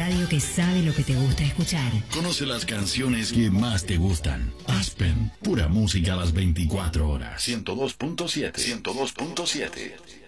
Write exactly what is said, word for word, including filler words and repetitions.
radio que sabe lo que te gusta escuchar. Conoce las canciones que más te gustan. Aspen, pura música a las veinticuatro horas. ciento dos punto siete. ciento dos punto siete.